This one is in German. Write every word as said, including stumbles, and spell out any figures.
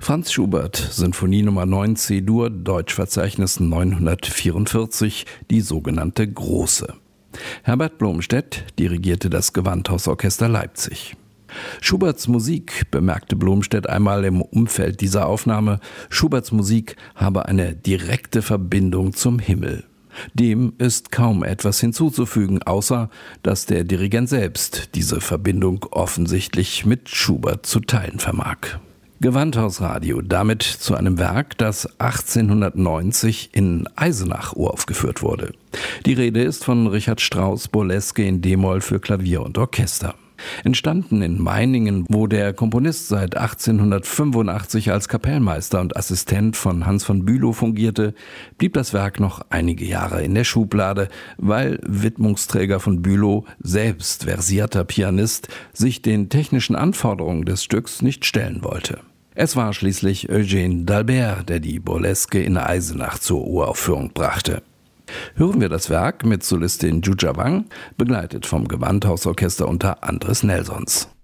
Franz Schubert, Sinfonie Nummer neun C-Dur, Deutschverzeichnis neunhundertvierundvierzig, die sogenannte Große. Herbert Blomstedt dirigierte das Gewandhausorchester Leipzig. Schuberts Musik, bemerkte Blomstedt einmal im Umfeld dieser Aufnahme, Schuberts Musik habe eine direkte Verbindung zum Himmel. Dem ist kaum etwas hinzuzufügen, außer dass der Dirigent selbst diese Verbindung offensichtlich mit Schubert zu teilen vermag. Gewandhausradio, damit zu einem Werk, das achtzehnhundertneunzig in Eisenach uraufgeführt wurde. Die Rede ist von Richard Strauss' Burleske in D-Moll für Klavier und Orchester. Entstanden in Meiningen, wo der Komponist seit achtzehnhundertfünfundachtzig als Kapellmeister und Assistent von Hans von Bülow fungierte, blieb das Werk noch einige Jahre in der Schublade, weil Widmungsträger von Bülow, selbst versierter Pianist, sich den technischen Anforderungen des Stücks nicht stellen wollte. Es war schließlich Eugène d'Albert, der die Burleske in Eisenach zur Uraufführung brachte. Hören wir das Werk mit Solistin Juja Wang, begleitet vom Gewandhausorchester unter Andres Nelsons.